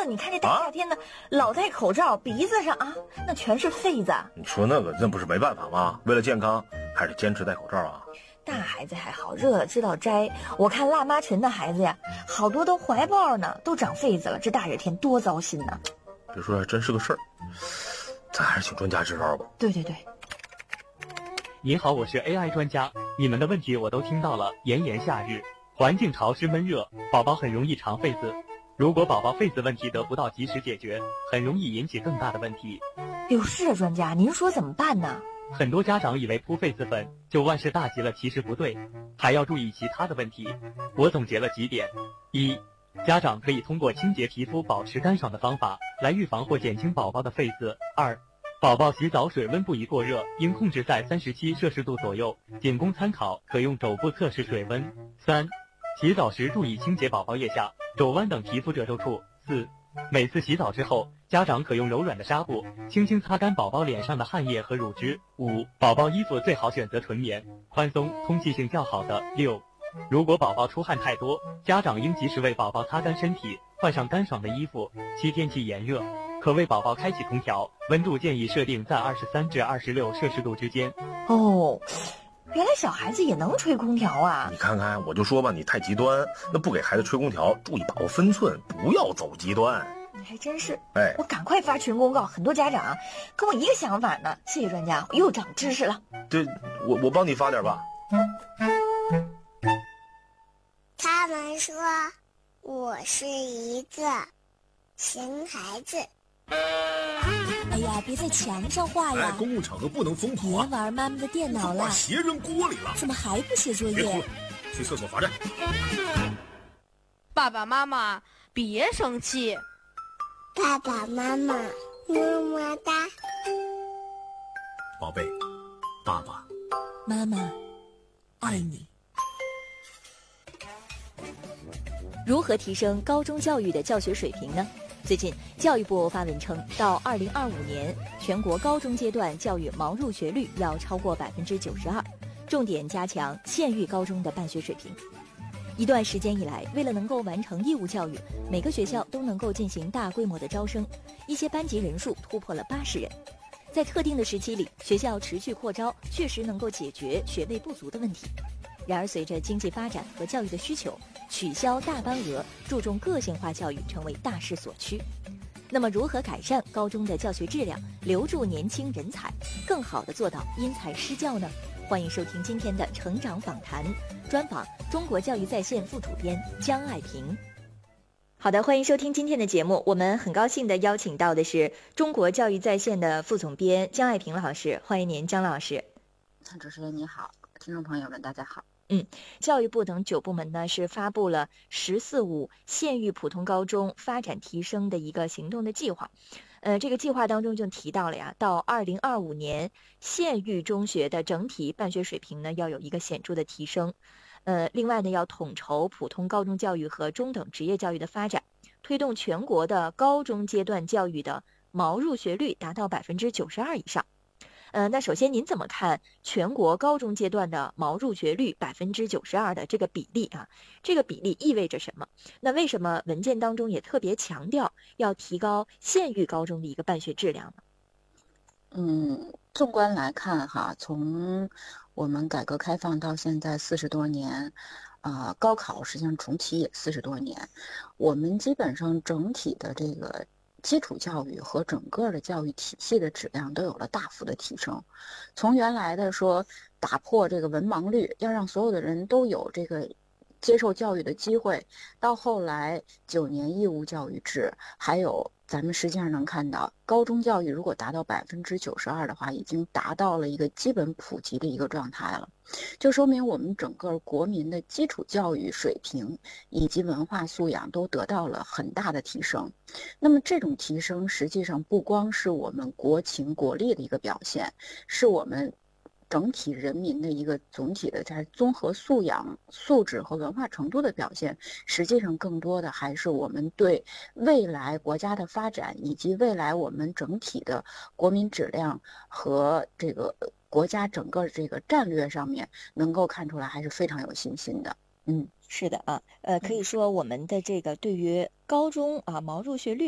你看这大夏天的，老戴口罩，鼻子上啊，那全是痱子。 你说那不是没办法吗？为了健康，还是坚持戴口罩啊。 大孩子还好，热了知道摘。我看辣妈群的孩子呀，好多都怀抱呢，都长痱子了。这大热天多糟心呐！ 别说还真是个事儿，咱还是请专家支招吧。 对对对。 您好，我是 AI 专家，你们的问题我都听到了。炎炎夏日，环境潮湿闷热，宝宝很容易长痱子。如果宝宝痱子问题得不到及时解决，很容易引起更大的问题。 有是啊，专家，您说怎么办呢？ 很多家长以为铺痱子粉就万事大吉了，其实不对，还要注意其他的问题。我总结了几点：一、家长可以通过清洁皮肤、保持干爽的方法来预防或减轻宝宝的痱子。二、宝宝洗澡水温不宜过热，应控制在37摄氏度左右，仅供参考，可用肘部测试水温。三、洗澡时注意清洁宝宝腋下、肘弯等皮肤褶皱处。四、每次洗澡之后，家长可用柔软的纱布轻轻擦干宝宝脸上的汗液和乳汁。五、宝宝衣服最好选择纯棉、宽松、通气性较好的。六、如果宝宝出汗太多，家长应及时为宝宝擦干身体，换上干爽的衣服。七、天气炎热，可为宝宝开启空调，温度建议设定在23至26摄氏度之间。 哦，原来小孩子也能吹空调啊！ 你看看，我就说吧，你太极端，那不给孩子吹空调，注意把握分寸，不要走极端。 还真是， 哎， 我赶快发群公告，很多家长啊跟我一个想法呢。谢谢专家，我又长知识了。 这我帮你发点吧。 他们说我是一个熊孩子。 哎呀，别在墙上画呀！ 公共场合不能疯跑别玩妈妈的电脑了， 把鞋扔锅里了。 怎么还不写作业？ 别哭了，去厕所罚站。 爸爸妈妈，别生气。 爸爸妈妈，么么哒。 宝贝，爸爸妈妈爱你。如何提升高中教育的教学水平呢？最近，教育部发文称，到2025年，全国高中阶段教育毛入学率要超过92%，重点加强县域高中的办学水平。一段时间以来，为了能够完成义务教育，每个学校都能够进行大规模的招生，一些班级人数突破了80人。在特定的时期里，学校持续扩招，确实能够解决学位不足的问题。然而，随着经济发展和教育的需求，取消大班额，注重个性化教育成为大势所趋。那么，如何改善高中的教学质量，留住年轻人才，更好地做到因材施教呢？欢迎收听今天的成长访谈，专访中国教育在线副主编江爱萍。好的，欢迎收听今天的节目。我们很高兴地邀请到的是中国教育在线的副总编江爱萍老师，欢迎您，江老师。 主持人你好，听众朋友们大家好。 教育部等9部门呢是发布了“十四五”县域普通高中发展提升的一个行动的计划。这个计划当中就提到了呀，到2025年，县域中学的整体办学水平呢要有一个显著的提升。另外呢，要统筹普通高中教育和中等职业教育的发展，推动全国的高中阶段教育的毛入学率达到92%以上。那首先您怎么看全国高中阶段的毛入学率92%的这个比例啊？这个比例意味着什么？那为什么文件当中也特别强调要提高县域高中的一个办学质量呢？ 纵观来看哈，从我们改革开放到现在40多年，高考实际上重启也40多年，我们基本上整体的这个基础教育和整个的教育体系的质量都有了大幅的提升。从原来的说打破这个文盲率，要让所有的人都有这个接受教育的机会，到后来9年义务教育制，还有咱们实际上能看到高中教育如果达到92%的话，已经达到了一个基本普及的一个状态了，就说明我们整个国民的基础教育水平以及文化素养都得到了很大的提升。那么这种提升实际上不光是我们国情国力的一个表现，是我们整体人民的一个总体的在综合素养、素质和文化程度的表现，实际上更多的还是我们对未来国家的发展以及未来我们整体的国民质量和这个国家整个这个战略上面能够看出来还是非常有信心的。 是的啊，可以说我们的这个对于高中毛入学率